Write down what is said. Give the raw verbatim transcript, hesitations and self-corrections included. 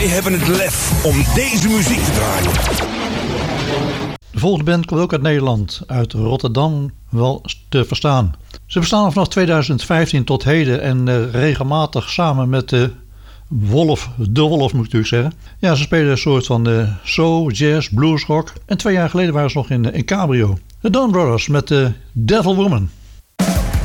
hebben het lef om deze muziek te draaien. De volgende band komt ook uit Nederland, uit Rotterdam wel te verstaan. Ze bestaan vanaf tweeduizend vijftien tot heden en uh, regelmatig samen met de Wolf, de Wolf moet ik natuurlijk zeggen. Ja, ze spelen een soort van uh, soul, jazz, bluesrock. En twee jaar geleden waren ze nog in, in Cabrio. De Dawn Brothers met de Devil Woman.